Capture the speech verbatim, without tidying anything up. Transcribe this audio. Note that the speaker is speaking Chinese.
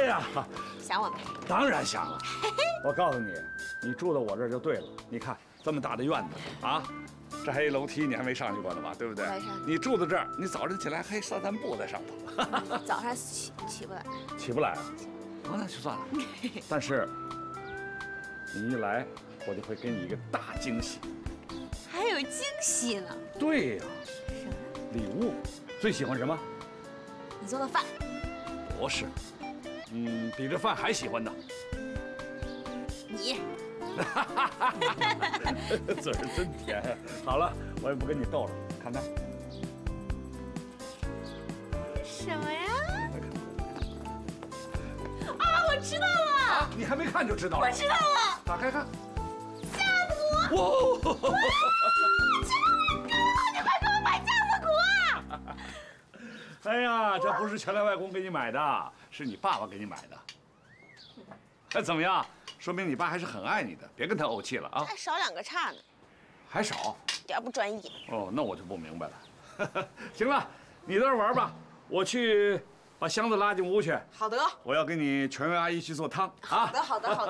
呀， 想我没？ 当然想了。我告诉你，你住到我这儿就对了。你看这么大的院子啊，这还有楼梯，你还没上去过呢吧？对不对？ 没上去。 你住在这儿，你早晨起来还散散步在上头。 早上起起不来。起不来啊？哦，那就算了。但是你一来，我就会给你一个大惊喜。 还有惊喜呢？ 对呀。 什么？ 礼物。最喜欢什么？ 你做的饭。 不是。嗯，比这饭还喜欢的。 你。 嘴儿真甜。好了，我也不跟你逗了，看看。 什么呀？啊，我知道了！ 啊，你还没看就知道了？ 我知道了。 打开看。 架子鼓。哇！真高！你快给我买架子鼓啊！ 哎呀，这不是全来外公给你买的，是你爸爸给你买的。哎，怎么样？说明你爸还是很爱你的，别跟他怄气了啊！ 还少两个叉呢， 还少， 一点不专一。 哦，那我就不明白了。行了，你在这玩吧，我去把箱子拉进屋去。 好的。 我要给你全员阿姨去做汤啊！ 好的，好的，好的。